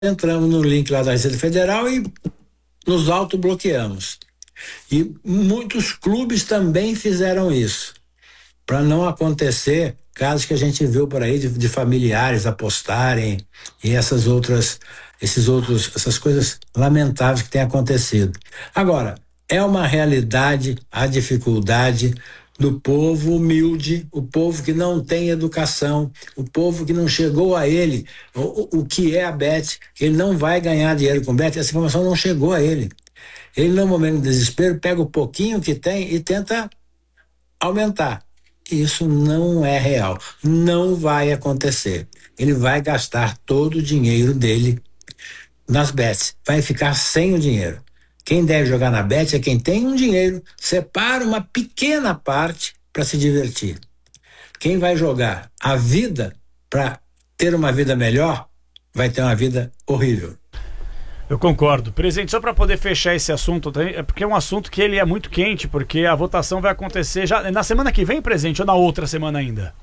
entramos no link lá da Receita Federal e nos autobloqueamos. E muitos clubes também fizeram isso, para não acontecer casos que a gente viu por aí de familiares apostarem e essas coisas lamentáveis que têm acontecido. Agora, é uma realidade a dificuldade do povo humilde, o povo que não tem educação, o povo que não chegou a ele, o que é a Bet, ele não vai ganhar dinheiro com Bet, essa informação não chegou a ele. Ele, no momento de desespero, pega o pouquinho que tem e tenta aumentar. Isso não é real, não vai acontecer. Ele vai gastar todo o dinheiro dele nas bets, vai ficar sem o dinheiro. Quem deve jogar na bet é quem tem um dinheiro, separa uma pequena parte para se divertir. Quem vai jogar a vida para ter uma vida melhor, vai ter uma vida horrível. Eu concordo. Presidente, só para poder fechar esse assunto, é porque é um assunto que ele é muito quente, porque a votação vai acontecer já na semana que vem, presidente, ou na outra semana ainda?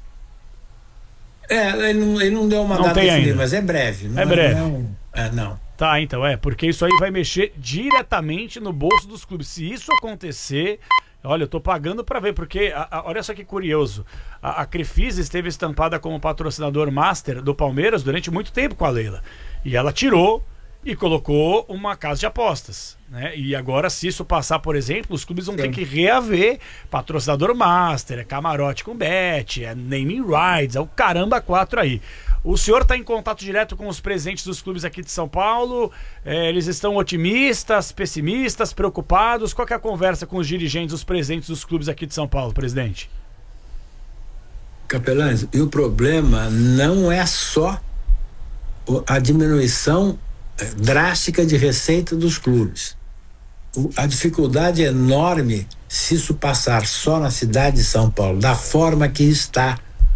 Ele não deu uma data definida, mas é breve. É breve. Não. Tá, então, porque isso aí vai mexer diretamente no bolso dos clubes. Se isso acontecer, olha, eu tô pagando para ver, porque, olha só que curioso, a Crefisa esteve estampada como patrocinador master do Palmeiras durante muito tempo com a Leila, e ela tirou e colocou uma casa de apostas, né? E agora, se isso passar, por exemplo, os clubes vão ter que reaver patrocinador master, é camarote com bet, é naming rights, é o caramba 4 aí. O senhor está em contato direto com os presidentes dos clubes aqui de São Paulo? Eles estão otimistas, pessimistas, preocupados? Qual que é a conversa com os dirigentes, os presidentes dos clubes aqui de São Paulo, presidente? Capelães, e o problema não é só a diminuição drástica de receita dos clubes. A dificuldade é enorme se isso passar só na cidade de São Paulo, da forma que está.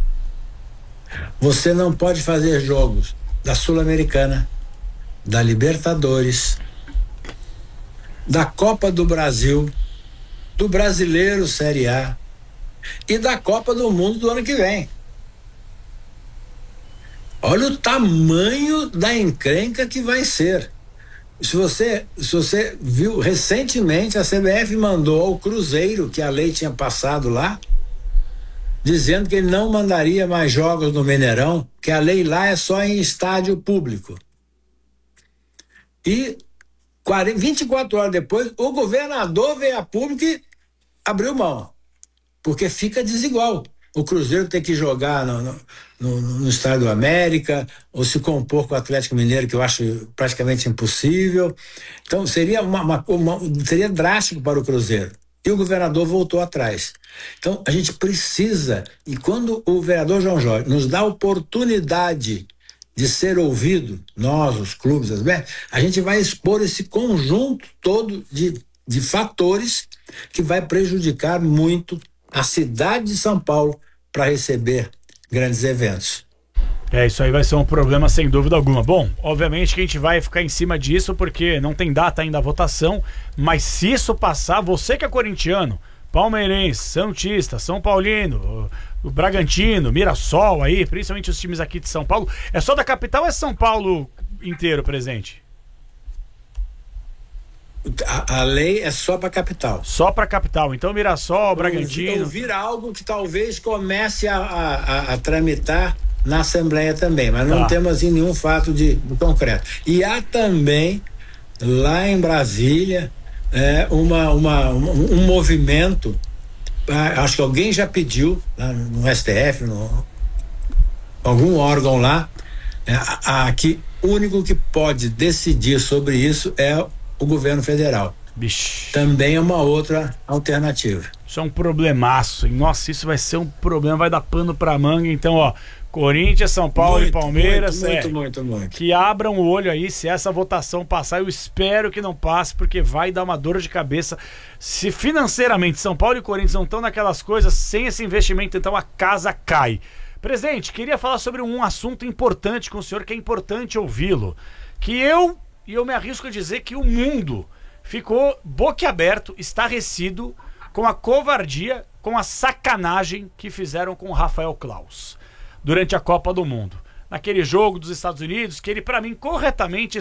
Você não pode fazer jogos da Sul-Americana, da Libertadores, da Copa do Brasil, do Brasileiro Série A e da Copa do Mundo do ano que vem. Olha o tamanho da encrenca que vai ser. Se você viu, recentemente a CBF mandou ao Cruzeiro, que a lei tinha passado lá, dizendo que ele não mandaria mais jogos no Mineirão, que a lei lá é só em estádio público. E 24 horas depois, o governador veio a público e abriu mão, porque fica desigual. O Cruzeiro tem que jogar no Estádio do América, ou se compor com o Atlético Mineiro, que eu acho praticamente impossível. Então seria seria drástico para o Cruzeiro. E o governador voltou atrás. Então a gente precisa, e quando o vereador João Jorge nos dá a oportunidade de ser ouvido, nós, os clubes, a gente vai expor esse conjunto todo de fatores que vai prejudicar muito a cidade de São Paulo para receber grandes eventos. Isso aí vai ser um problema sem dúvida alguma. Bom, obviamente que a gente vai ficar em cima disso porque não tem data ainda a votação, mas se isso passar, você que é corintiano, palmeirense, santista, São Paulino, o Bragantino, Mirassol aí, principalmente os times aqui de São Paulo, é só da capital ou é São Paulo inteiro presente? A lei é só para capital. Só para capital. Então Mirassol, Bragantino. Ouvir algo que talvez comece a tramitar na Assembleia também, mas não temos assim, nenhum fato de concreto. E há também lá em Brasília um movimento, acho que alguém já pediu lá no STF, algum órgão lá, que o único que pode decidir sobre isso é o governo federal. Também é uma outra alternativa. Isso é um problemaço. Nossa, isso vai ser um problema, vai dar pano pra manga. Então, Corinthians, São Paulo e Palmeiras. Muito. Que abram o olho aí se essa votação passar. Eu espero que não passe, porque vai dar uma dor de cabeça. Se financeiramente São Paulo e Corinthians não estão naquelas coisas, sem esse investimento, então a casa cai. Presidente, queria falar sobre um assunto importante com o senhor, que é importante ouvi-lo. Que eu me arrisco a dizer que o mundo ficou boquiaberto, estarrecido com a covardia, com a sacanagem que fizeram com o Rafael Claus durante a Copa do Mundo. naquele jogo dos Estados Unidos, que ele, para mim, corretamente